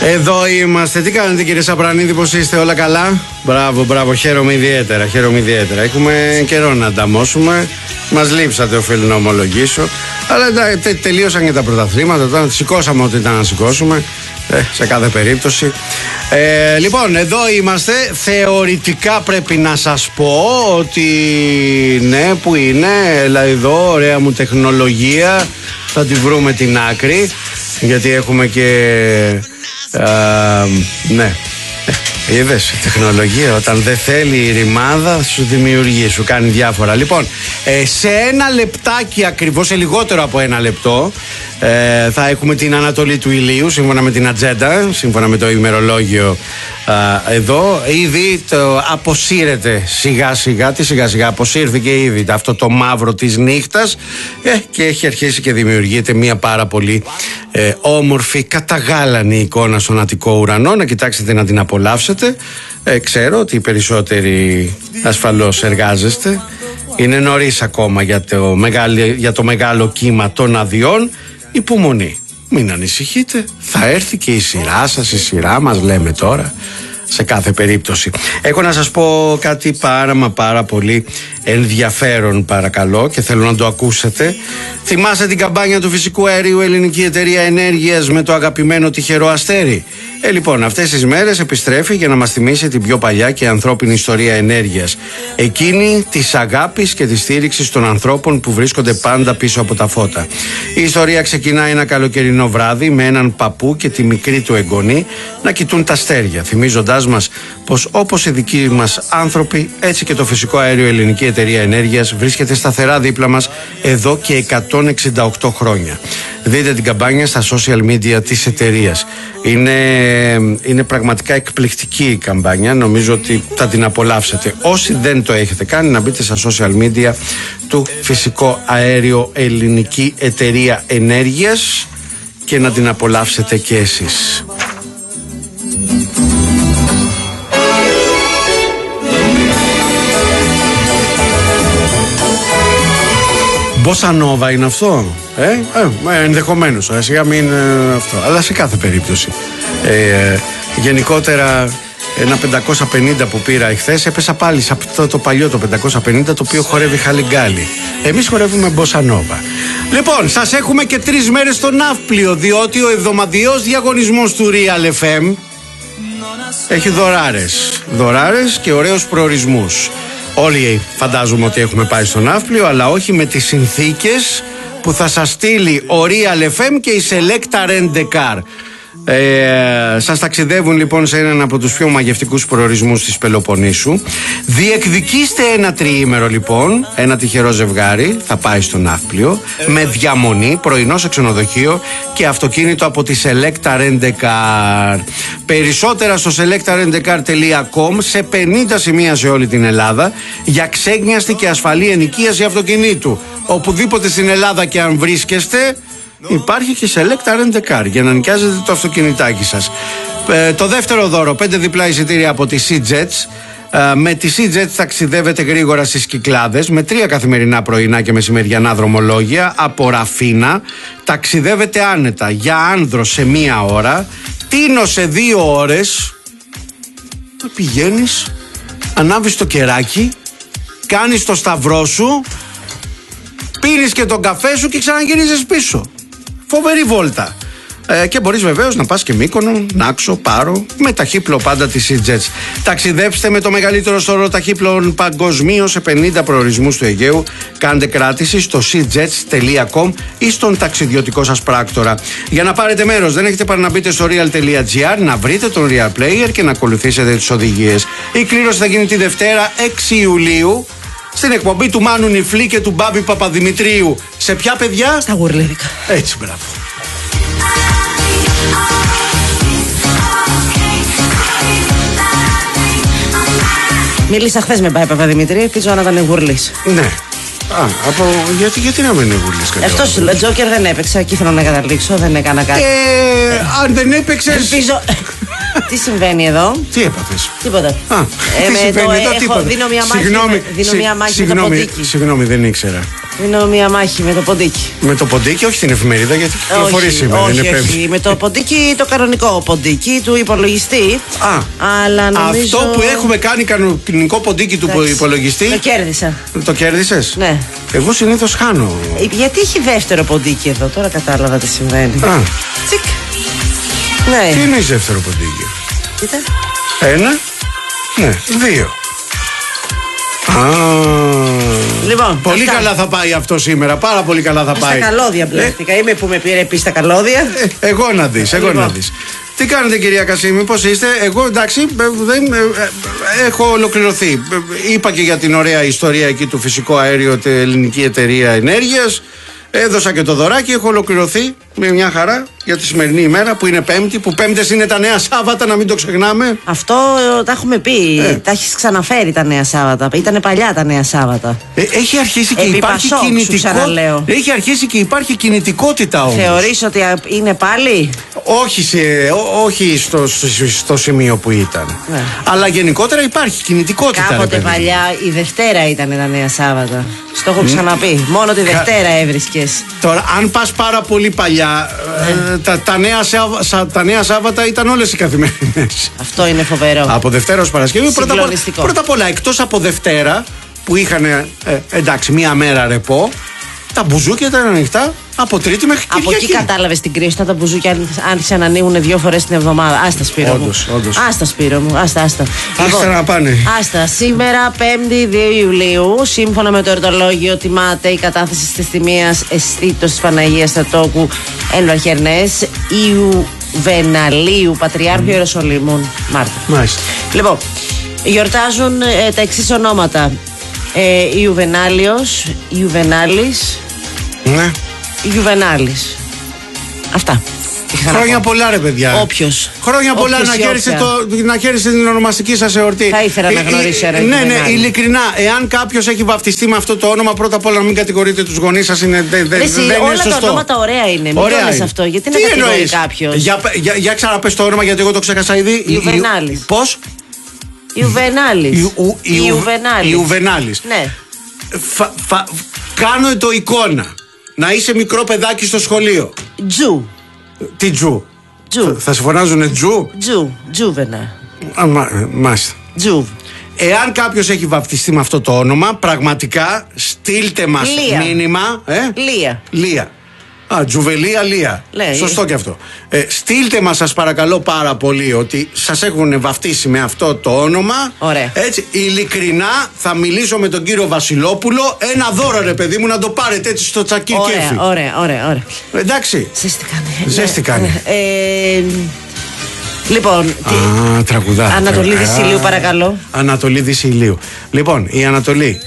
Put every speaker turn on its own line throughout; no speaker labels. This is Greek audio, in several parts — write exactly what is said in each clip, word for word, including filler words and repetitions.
Εδώ είμαστε. Τι κάνετε, κύριε Σαπρανίδη, πώς είστε, όλα καλά? Μπράβο, μπράβο, χαίρομαι ιδιαίτερα, χαίρομαι ιδιαίτερα. Έχουμε καιρό να ανταμώσουμε. Μας λείψατε, οφείλω να ομολογήσω. Αλλά τε, τελείωσαν και τα πρωταθλήματα. Τώρα σηκώσαμε ό,τι ήταν να σηκώσουμε. Ε, σε κάθε περίπτωση. Ε, λοιπόν, εδώ είμαστε. Θεωρητικά πρέπει να σας πω ότι ναι, που είναι. Έλα εδώ, ωραία μου τεχνολογία. Θα τη βρούμε την άκρη. Γιατί έχουμε και... Α, ναι. Είδες, η τεχνολογία όταν δεν θέλει η ρημάδα σου δημιουργεί, σου κάνει διάφορα. Λοιπόν, ε, σε ένα λεπτάκι ακριβώς, σε λιγότερο από ένα λεπτό, ε, θα έχουμε την ανατολή του ηλίου σύμφωνα με την ατζέντα, σύμφωνα με το ημερολόγιο ε, εδώ. Ήδη το αποσύρεται σιγά σιγά, τι σιγά σιγά αποσύρθηκε ήδη αυτό το μαύρο της νύχτας ε, και έχει αρχίσει και δημιουργείται μια πάρα πολύ ε, όμορφη καταγάλανη εικόνα στον Αττικό ουρανό. Να κοιτάξετε να την απολαύσετε. Ε, ξέρω ότι οι περισσότεροι ασφαλώς εργάζεστε. Είναι νωρίς ακόμα για το, μεγάλο, για το μεγάλο κύμα των αδειών. Υπομονή, μην ανησυχείτε. Θα έρθει και η σειρά σας, η σειρά μας λέμε τώρα. Σε κάθε περίπτωση. Έχω να σας πω κάτι πάρα μα πάρα πολύ ενδιαφέρον, παρακαλώ, και θέλω να το ακούσετε. Θυμάστε την καμπάνια του φυσικού αερίου Ελληνική Εταιρεία Ενέργειας με το αγαπημένο τυχερό αστέρι? Ε, λοιπόν, αυτές τις μέρες επιστρέφει για να μας θυμίσει την πιο παλιά και ανθρώπινη ιστορία ενέργειας. Εκείνη της αγάπης και της στήριξης των ανθρώπων που βρίσκονται πάντα πίσω από τα φώτα. Η ιστορία ξεκινάει ένα καλοκαιρινό βράδυ με έναν παππού και τη μικρή του εγγονή να κοιτούν τα αστέρια, θυμίζοντάς μας πως όπως οι δικοί μας άνθρωποι, έτσι και το φυσικό αέριο Ελληνική Εταιρεία Ενέργειας βρίσκεται σταθερά δίπλα μας εδώ και εκατόν εξήντα οκτώ χρόνια. Δείτε την καμπάνια στα social media της εταιρείας. Είναι, είναι πραγματικά εκπληκτική η καμπάνια. Νομίζω ότι θα την απολαύσετε. Όσοι δεν το έχετε κάνει, να μπείτε στα social media του Φυσικό Αέριο Ελληνική Εταιρεία Ενέργειας και να την απολαύσετε και εσείς. Μπόσα νόβα είναι αυτό, ε, ε ενδεχομένως, σιγά μην ε, αυτό, αλλά σε κάθε περίπτωση. Ε, γενικότερα ένα πεντακόσια πενήντα που πήρα εχθές έπεσα πάλι σε αυτό το παλιό το πεντακόσια πενήντα, το οποίο χορεύει χαλιγκάλι. Εμείς χορεύουμε μπόσα νόβα. Λοιπόν, σας έχουμε και τρεις μέρες στο Ναύπλιο, διότι ο εβδομαδιαίος διαγωνισμός του Real εφ εμ έχει δωράρες, δωράρες και ωραίους προορισμούς. Όλοι φαντάζομαι ότι έχουμε πάει στο Ναύπλιο, αλλά όχι με τις συνθήκες που θα σας στείλει ο Real εφ εμ και η Selecta Rent a Car. Ε, σας ταξιδεύουν λοιπόν σε έναν από τους πιο μαγευτικούς προορισμούς της Πελοποννήσου. Διεκδικήστε ένα τριήμερο λοιπόν. Ένα τυχερό ζευγάρι θα πάει στο Ναύπλιο με διαμονή, πρωινό σε ξενοδοχείο και αυτοκίνητο από τη Selecta Rent a Car. Περισσότερα στο selecta rent a car τελεία com, σε πενήντα σημεία σε όλη την Ελλάδα, για ξέγνιαστη και ασφαλή ενοικίαση αυτοκινήτου. Οπουδήποτε στην Ελλάδα και αν βρίσκεστε, υπάρχει και Selecta Rent a Car για να νοικιάζετε το αυτοκινητάκι σας. Ε, το δεύτερο δώρο, πέντε διπλά εισιτήρια από τη SeaJets. Ε, με τη SeaJets ταξιδεύετε γρήγορα στις Κυκλάδες με τρία καθημερινά πρωινά και μεσημεριανά δρομολόγια από Ραφίνα. Ταξιδεύετε άνετα για Άνδρο σε μία ώρα, Τίνο σε δύο ώρες. Πηγαίνεις, ανάβεις το κεράκι, κάνεις το σταυρό σου, πίνεις και τον καφέ σου και ξαναγυρίζεις πίσω. Φοβερή βόλτα. Ε, και μπορείς βεβαίως να πας και Μύκονο, Νάξο, Πάρο, με ταχύπλο πάντα τη SeaJets. Ταξιδέψτε με το μεγαλύτερο στόλο ταχύπλων παγκοσμίως σε πενήντα προορισμούς του Αιγαίου. Κάντε κράτηση στο seajets τελεία com ή στον ταξιδιωτικό σας πράκτορα. Για να πάρετε μέρος, δεν έχετε παρά να μπείτε στο real τελεία gr, να βρείτε τον Real Player και να ακολουθήσετε τις οδηγίες. Η κλήρωση θα γίνει τη Δευτέρα έξι Ιουλίου στην εκπομπή του Μάνου Νιφλή και του Μπάμπη Παπαδημητρίου. Σε ποια, παιδιά?
Στα γουρλίδικα.
Έτσι, μπράβο.
Μίλησα χθες με Μπάμπη Παπαδημητρίου, ελπίζω να ήταν γουρλής.
Ναι. Α, από... γιατί, γιατί να μην είναι γουρλής καλά?
Αυτό σου λέω, Τζόκερ δεν έπαιξα, εκεί θέλω να καταλήξω, δεν έκανα κάτι.
Ε, ε, αν δεν έπαιξες...
Ελπίζω... Τι συμβαίνει εδώ?
Τι έπαθες?
Τίποτα.
Α,
ε,
τι
με
συμβαίνει
το
εδώ,
έχω,
τίποτα.
Δίνω μια μάχη,
Συγγνώμη,
δίνω μια μάχη
συγγνώμη,
με το ποντίκι.
Συγγνώμη, δεν ήξερα.
Δίνω μία μάχη με το ποντίκι.
Με το ποντίκι, όχι την εφημερίδα, γιατί κυκλοφορεί σήμερα.
Όχι,
είναι
όχι. Με το ποντίκι, το κανονικό ποντίκι του υπολογιστή.
Α,
αλλά νομίζω...
αυτό που έχουμε κάνει κανονικό ποντίκι του
Εντάξει,
υπολογιστή.
Το κέρδισα.
Το κέρδισες?
Ναι.
Εγώ συνήθως χάνω.
Γιατί έχει δεύτερο ποντίκι εδώ, τώρα κατάλαβα τι συμβαίνει.
Α.
Τσικ. Ναι.
Τι εννοείς δεύτερο ποντίκι?
Κοίτα.
Ένα. Ναι, δύο. Α,
λοιπόν,
πολύ
αυτά.
καλά θα πάει αυτό σήμερα. Πάρα πολύ καλά θα πάει.
Στα καλώδια μπλέχτηκα. Ε? Είμαι που με πήρε επίσης στα καλώδια.
Ε, εγώ να δεις, εγώ
λοιπόν.
να δεις. Τι κάνετε κυρία Κασίμη, πώς είστε? Εγώ εντάξει, δεν, ε, ε, έχω ολοκληρωθεί. Είπα και για την ωραία ιστορία εκεί του φυσικού αέριο, την ελληνική εταιρεία ενέργειας. Έδωσα και το δωράκι, έχω ολοκληρωθεί με μια χαρά για τη σημερινή ημέρα που είναι Πέμπτη, που Πέμπτες είναι τα νέα Σάββατα, να μην το ξεχνάμε.
Αυτό ε, τα έχουμε πει, ε. τα έχεις ξαναφέρει τα νέα Σάββατα. Ήτανε παλιά τα νέα Σάββατα.
Ε, έχει αρχίσει και
Επί
υπάρχει
Πασόκ,
κινητικότητα. Έχει αρχίσει και υπάρχει κινητικότητα όμως.
Θεωρείς ότι είναι πάλι?
Όχι, σε, ό, όχι στο, στο, στο σημείο που ήταν. Ναι. Αλλά γενικότερα υπάρχει κινητικότητα.
Κάποτε παλιά η Δευτέρα ήταν τα νέα Σάββατα. Στο έχω ξαναπεί. Μόνο τη Δευτέρα έβρισκες.
Τώρα, αν πας πάρα πολύ παλιά, ναι. ε, τα, τα, νέα Σάββα, τα νέα Σάββατα ήταν όλες οι καθημερινές.
Αυτό είναι φοβερό.
Από Δευτέρα ως Παρασκευή. Πρώτα, πρώτα απ' όλα, εκτός από Δευτέρα, που είχαν ε, εντάξει, μία μέρα ρεπό, τα μπουζούκια ήταν ανοιχτά από Τρίτη μέχρι Κυριακή.
Από εκεί κατάλαβες την κρίση, τα μπουζούκια άρχισαν να ανοίγουν δύο φορές την εβδομάδα. Άστα, Σπύρο
όντως,
μου.
Όντως.
Άστα, Σπύρο μου. Άστα, άστα.
Άστα λοιπόν, να πάνε.
Άστα. Σήμερα, Πέμπτη δύο Ιουλίου, σύμφωνα με το εορτολόγιο, τιμάται η κατάθεση της τιμίας Αισθήτως της Παναγίας Θεοτόκου εν Βαρχερνές Ιουβεναλίου, Πατριάρχου mm. Ιεροσολύμων Μάρτυρ.
Μάλιστα.
Λοιπόν, γιορτάζουν ε, τα εξής ονόματα. Ε, Ιουβενάλιος, Ιουβενάλης.
Ναι.
Γιουβενάλης. Αυτά.
Χρόνια πολλά, ρε παιδιά.
Όποιος.
Χρόνια πολλά, να χαίρεστε, το, να χαίρεστε την ονομαστική σας εορτή.
Θα ήθελα ε, να γνωρίσω, ρε.
Ναι, ναι, ειλικρινά. Εάν κάποιος έχει βαφτιστεί με αυτό το όνομα, πρώτα απ' όλα να μην κατηγορείτε τους γονείς σας. Είναι, δε, δε,
Εσύ,
δεν
όλα
είναι σωστό.
Τα ονόματα ωραία είναι. Μην
ωραία
το λες
είναι.
αυτό. Γιατί
Τι
να κατηγορεί κάποιος.
Για, για, για ξαναπες το όνομα, γιατί εγώ το ξέχασα ήδη.
Ιουβενάλης.
Πώς?
Ιουβενάλης.
Ιουβενάλης.
Ναι.
Κάνω το εικόνα. Να είσαι μικρό παιδάκι στο σχολείο.
Τζου.
Τι τζου?
Τζου.
Θα σε φωνάζουνε τζου?
Τζου. Τζούβενα.
Μάλιστα.
Τζουβ.
Εάν κάποιος έχει βαφτιστεί με αυτό το όνομα, πραγματικά στείλτε μας
Λία.
μήνυμα. Ε?
Λία.
Λία. Α, Τζουβελία Λία.
Λέει.
Σωστό και αυτό. Ε, στείλτε μας, σας παρακαλώ πάρα πολύ, ότι σας έχουν βαφτίσει με αυτό το όνομα.
Ωραία.
Έτσι, ειλικρινά θα μιλήσω με τον κύριο Βασιλόπουλο. Ένα δώρο, ρε παιδί μου, να το πάρετε έτσι στο τσακί κέφι.
Ωραία, ωραία, ωραία, ωραία.
Εντάξει.
Ζέστη κάνει.
Ζέστη κάνει.
Ε, λοιπόν.
Α, τραγουδά.
Ανατολή Δυσηλίου, παρακαλώ.
Ανατολή Δυσηλίου. Λοιπόν, η Ανατολή.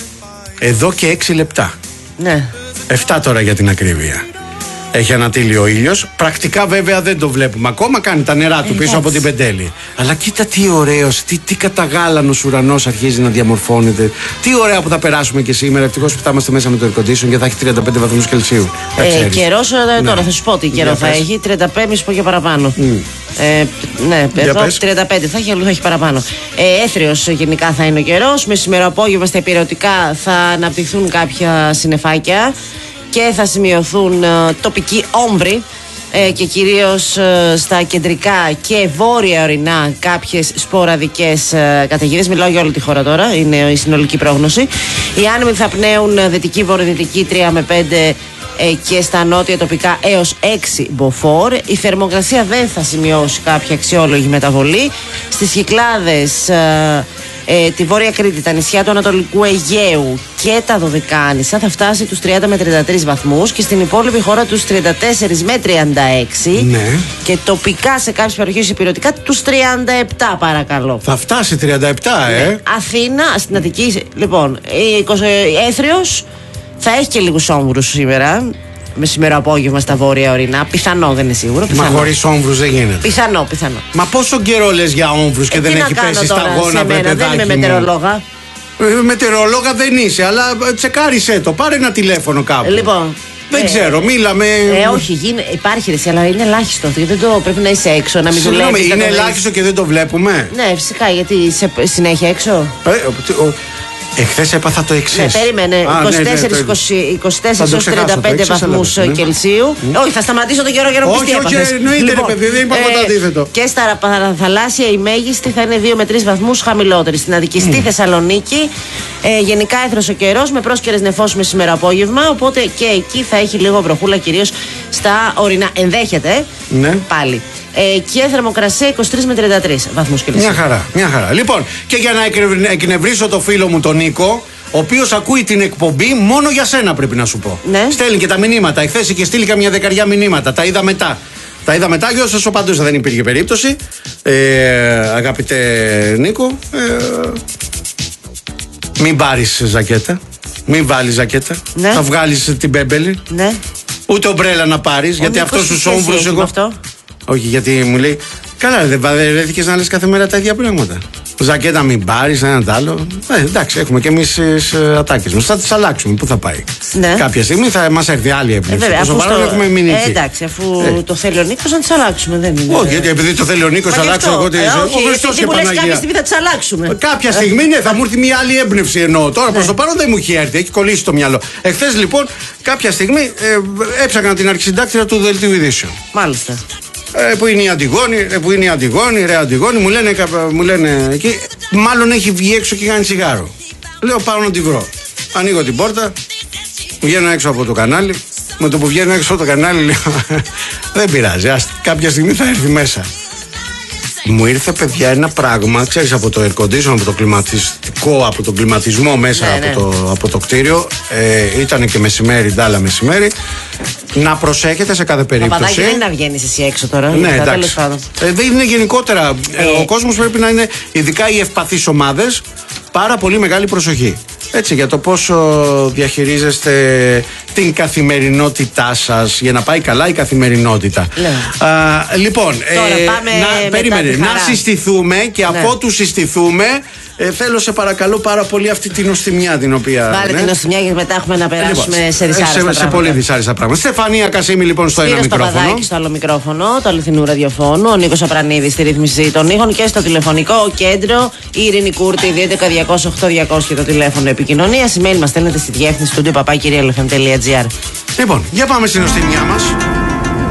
Εδώ και έξι λεπτά.
Ναι.
Εφτά τώρα για την ακρίβεια. Έχει ανατείλει ο ήλιος. Πρακτικά βέβαια δεν το βλέπουμε ακόμα. Κάνει τα νερά του ε, πίσω από την Πεντέλη. Αλλά κοίτα τι ωραίος, τι, τι καταγάλανος ουρανός αρχίζει να διαμορφώνεται. Τι ωραία που θα περάσουμε και σήμερα. Ευτυχώς που θα είμαστε μέσα με το air condition και θα έχει τριάντα πέντε βαθμούς Κελσίου.
Ε, καιρός, ναι. Τώρα θα σου πω τι καιρό θα έχει. τριάντα πέντε, μισό και παραπάνω. Mm. Ε, ναι, εδώ τριάντα πέντε θα έχει, αλλού θα έχει παραπάνω. Ε, έθριος γενικά θα είναι ο καιρός. Με σήμερα απόγευμα στα υπηρετικά θα αναπτυχθούν κάποια συννεφάκια και θα σημειωθούν ε, τοπικοί όμβροι ε, και κυρίως ε, στα κεντρικά και βόρεια ορεινά κάποιες σποραδικές ε, καταιγίδες. Μιλάω για όλη τη χώρα τώρα, είναι η συνολική πρόγνωση. Οι άνεμοι θα πνέουν δυτική βορειοδυτική τρία με πέντε ε, και στα νότια τοπικά έως έξι μποφόρ. Η θερμοκρασία δεν θα σημειώσει κάποια αξιόλογη μεταβολή. Στις Κυκλάδες, ε, Ε, τη Βόρεια Κρήτη, τα νησιά του Ανατολικού Αιγαίου και τα Δωδεκάνησα θα φτάσει τους τριάντα με τριάντα τρεις βαθμούς και στην υπόλοιπη χώρα τους τριάντα τέσσερα με τριάντα έξι, ναι. Και τοπικά σε κάποιες περιοχές υπηρετικά τους τριάντα επτά, παρακαλώ.
Θα φτάσει τριάντα επτά, ε!
Ναι. Αθήνα, στην Αττική, λοιπόν, Έθριος θα έχει και λίγους όμβρους σήμερα. Με σήμερα απόγευμα στα βόρεια ορεινά. Πιθανό, δεν είναι σίγουρο. Πιθανό.
Μα χωρίς όμβρους δεν γίνεται.
Πιθανό, πιθανό.
Μα πόσο καιρό λες για όμβρους και ε, δεν έχει πέσει σταγόνα, βρε παιδάκι.
Δεν είμαι μετεωρολόγα.
Ε, μετεωρολόγα δεν είσαι, αλλά τσεκάρισέ το. Πάρε ένα τηλέφωνο κάπου.
Λοιπόν.
Δεν ε, ξέρω, μίλαμε.
Ε, όχι, γίνε, υπάρχει ρεσί, αλλά είναι ελάχιστο. Γιατί δεν το πρέπει να είσαι έξω, να μην δουλεύεις.
Είναι ελάχιστο και δεν το βλέπουμε.
Ναι, φυσικά, γιατί είσαι συνέχεια έξω.
Ε, ο, Εχθές έπαθα το εξής.
Ναι, περίμενε. είκοσι τέσσερα έως τριάντα πέντε βαθμούς ναι. Κελσίου. Ναι. Όχι, θα σταματήσω τον καιρό για να μου πεις τι έπαθες.
Όχι, εννοείται λοιπόν, ρε παιδί, δεν είπα ποτέ αντίθετο.
Και στα παραθαλάσσια η μέγιστη θα είναι δύο με τρεις βαθμούς χαμηλότερη. Στην Αττική, στη mm. Θεσσαλονίκη, ε, γενικά έθρος ο καιρός με πρόσκαιρες νεφώσεις σήμερα απόγευμα. Οπότε και εκεί θα έχει λίγο βροχούλα, κυρίως στα ορεινά. Ενδέχεται
ναι.
πάλι. Ε, και θερμοκρασία είκοσι τρεις με τριάντα τρεις βαθμούς Κελσίου.
Μια χαρά, μια χαρά. Λοιπόν, και για να εκνευρίσω το φίλο μου τον Νίκο, ο οποίος ακούει την εκπομπή μόνο για σένα, πρέπει να σου πω.
Ναι.
Στέλνει και τα μηνύματα. Εχθές είχε στείλει καμιά δεκαριά μηνύματα. Τα είδα μετά. Τα είδα μετά και όσο απαντούσα δεν υπήρχε περίπτωση. Ε, αγαπητέ Νίκο, ε, μην πάρεις ζακέτα. Μην βάλεις ζακέτα.
Ναι.
Θα βγάλεις την μπέμπελη.
Ναι.
Ούτε ομπρέλα να πάρεις, γιατί αυτό στους όμβρους εγώ.
Αυτό.
Όχι, γιατί μου λέει, καλά, δεν βαδερέθηκες να λες κάθε μέρα τα ίδια πράγματα. Ζακέτα μην πάρεις, ένα τ' άλλο. Ε, εντάξει, έχουμε και εμείς τις ατάκες μας. Θα τις αλλάξουμε. Πού θα πάει.
Ναι.
Κάποια στιγμή θα μας έρθει άλλη έμπνευση.
Ε,
Πόσο παρόν έχουμε μείνει εκεί.
Ε, εντάξει, αφού ε. το θέλει ο Νίκος να τις αλλάξουμε. Δεν είναι.
Όχι, γιατί επειδή το θέλει ο Νίκος, αλλάξω εγώ τις.
Ο Χριστός και Παναγία. Κάποια στιγμή θα τις αλλάξουμε.
Κάποια στιγμή, ναι, θα μου έρθει μια άλλη έμπνευση εννοώ. Τώρα προς το παρόν δεν μου έχει έρθει, έχει κολλήσει το μυαλό. Εχθές λοιπόν, κάποια στιγμή έψαχνα την αρχισυντάκτρια του δελτίου ειδήσεων.
Μάλιστα.
Ε, που είναι η Αντιγόνη, ε, που είναι η Αντιγόνη, ρε Αντιγόνη, μου λένε, μου λένε εκεί, μάλλον έχει βγει έξω και κάνει τσιγάρο. Λέω πάω να την βρω. Ανοίγω την πόρτα, βγαίνω έξω από το κανάλι. Με το που βγαίνω έξω από το κανάλι λέω, δεν πειράζει, ας, κάποια στιγμή θα έρθει μέσα. Μου ήρθε, παιδιά, ένα πράγμα, ξέρεις, από το air condition, από το κλιματιστικό, από τον κλιματισμό μέσα ναι, ναι. Από, το, από το κτίριο. Ε, ήταν και μεσημέρι, ντάλα μεσημέρι. Να προσέχετε σε κάθε περίπτωση.
Παπαδάκι, δεν είναι να βγαίνεις εσύ έξω τώρα.
Ναι, εντάξει. Ε, δεν είναι γενικότερα. Ε. Ο κόσμος πρέπει να είναι, ειδικά οι ευπαθείς ομάδες, πάρα πολύ μεγάλη προσοχή. Έτσι, για το πόσο διαχειρίζεστε την καθημερινότητά σας για να πάει καλά η καθημερινότητα.
Ναι.
Α, λοιπόν,
τώρα, ε, πάμε
να, περίμενε, να συστηθούμε και ναι. αφότου συστηθούμε, ε, θέλω σε παρακαλώ πάρα πολύ αυτή την νοστιμιά την οποία.
Βάλε ναι. την νοστιμιά γιατί μετά έχουμε να περάσουμε λοιπόν, σε δυσάρεστα
σε,
πράγματα.
Σε πολύ δυσάρεστα πράγματα. Στεφανία Κασίμη λοιπόν στο
Σπύρος
ένα μικρόφωνο.
Παπαδάκης στο άλλο μικρόφωνο, το αληθινού ραδιοφώνου. Ο Νίκος Απρανίδης στη ρύθμιση των ήχων και στο τηλεφωνικό κέντρο η Ειρήνη Κούρτη δύο έντεκα διακόσια οκτώ διακόσια το τηλέφωνο επικοινωνίας. Email μας στέλνετε στη διεύθυνση του παπάκυριαλεφm τελεία τζι άρ.
Λοιπόν, για πάμε στην νοστιμιά μας.